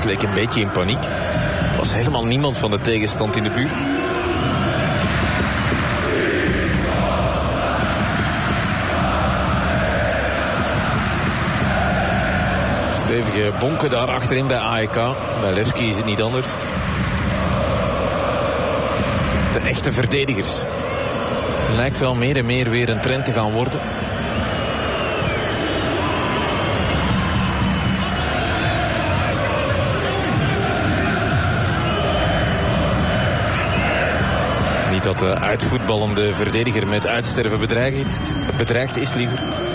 Lens leek een beetje in paniek. Er was helemaal niemand van de tegenstand in de buurt. Stevige bonken daar achterin bij AEK. Bij Levski is het niet anders. De echte verdedigers. Het lijkt wel meer en meer weer een trend te gaan worden. Niet dat de uitvoetballende verdediger met uitsterven bedreigd is, liever.